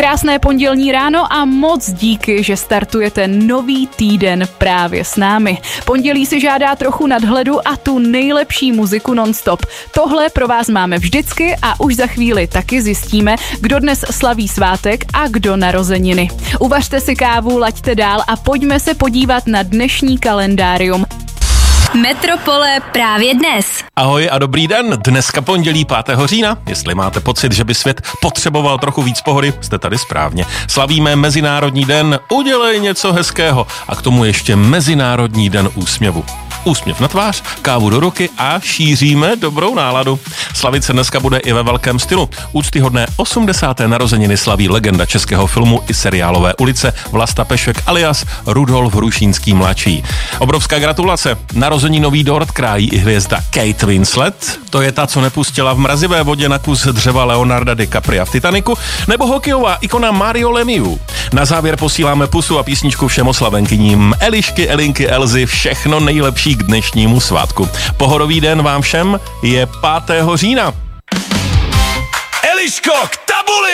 Krásné pondělní ráno a moc díky, že startujete nový týden právě s námi. Pondělí si žádá trochu nadhledu a tu nejlepší muziku non-stop. Tohle pro vás máme vždycky a už za chvíli taky zjistíme, kdo dnes slaví svátek a kdo narozeniny. Uvařte si kávu, laďte dál a pojďme se podívat na dnešní kalendárium. Metropole právě dnes. Ahoj a dobrý den, dneska pondělí 5. října. Jestli máte pocit, že by svět potřeboval trochu víc pohody, jste tady správně. Slavíme Mezinárodní den Udělej něco hezkého a k tomu ještě Mezinárodní den úsměvu. Úsměv na tvář, kávu do ruky a šíříme dobrou náladu. Slavit se dneska bude i ve velkém stylu. Úctyhodné 80. narozeniny slaví legenda českého filmu i seriálové ulice Vlasta Pešek alias Rudolf Hrušínský mladší. Obrovská gratulace. Narozeninový dort krájí i hvězda Kate Winslet. To je ta, co nepustila v mrazivé vodě na kus dřeva Leonarda DiCapria v Titaniku, nebo hokejová ikona Mario Lemieux. Na závěr posíláme pusu a písničku všem oslavenkyním. Elišky, Elinky, Elzy, všechno nejlepší k dnešnímu svátku. Pohodový den vám všem je 5. října. Eliško, k tabuli!